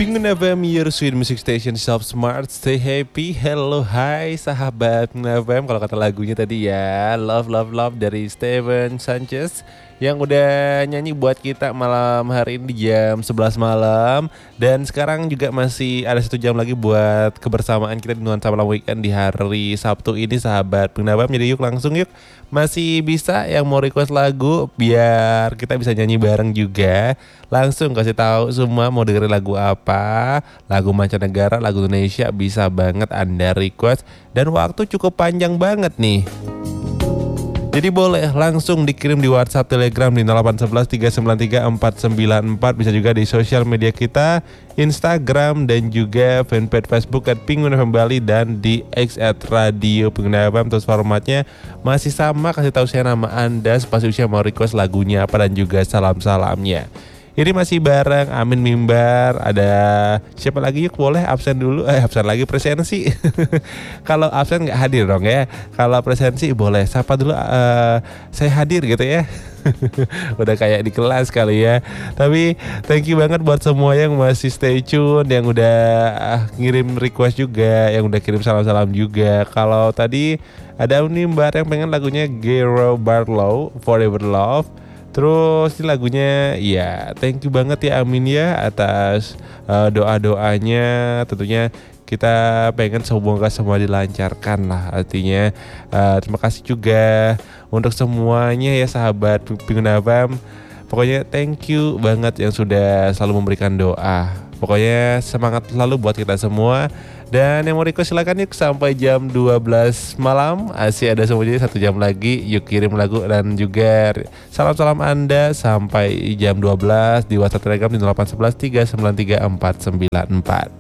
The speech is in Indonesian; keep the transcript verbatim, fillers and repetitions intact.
Penguin F M, your sweet music station, shop smart, stay happy. Hello, hai sahabat Penguin F M. Kalau kata lagunya tadi ya, Love Love Love dari Steven Sanchez yang udah nyanyi buat kita malam hari ini di jam sebelas malam. Dan sekarang juga masih ada satu jam lagi buat kebersamaan kita di Nuansa Malam Weekend di hari Sabtu ini, sahabat Penguin F M. Jadi yuk langsung yuk, masih bisa yang mau request lagu biar kita bisa nyanyi bareng juga. Langsung kasih tahu semua mau dengerin lagu apa, lagu mancanegara, lagu Indonesia, bisa banget Anda request. Dan waktu cukup panjang banget nih. Jadi boleh langsung dikirim di WhatsApp, Telegram di nol delapan satu satu tiga sembilan tiga empat sembilan empat. Bisa juga di sosial media kita, Instagram dan juga fanpage Facebook at Penguin F M Bali dan di X at Radio Penguin F M. Terus formatnya masih sama, kasih tahu saya nama Anda, spasi usia, mau request lagunya apa, dan juga salam-salamnya. Ini masih bareng Amin Mimbar. Ada siapa lagi, yuk boleh absen dulu. Eh absen lagi, presensi. Kalau absen gak hadir dong ya. Kalau presensi boleh sapa dulu, uh, saya hadir gitu ya. Udah kayak di kelas kali ya. Tapi thank you banget buat semua yang masih stay tune, yang udah uh, ngirim request juga, yang udah kirim salam-salam juga. Kalau tadi ada Mimbar yang pengen lagunya Gero Barlow, Forever Love. Terus ini lagunya, ya thank you banget ya Amin ya atas uh, doa-doanya. Tentunya kita pengen semoga semua dilancarkan lah artinya. Uh, terima kasih juga untuk semuanya ya sahabat Penguin F M. Pokoknya thank you banget yang sudah selalu memberikan doa. Pokoknya semangat selalu buat kita semua. Dan yang mau request silakan yuk sampai jam dua belas malam. Masih ada semuanya satu jam lagi. Yuk kirim lagu dan juga salam-salam Anda sampai jam dua belas di WhatsApp, Telegram di nol delapan satu satu tiga sembilan tiga empat sembilan empat.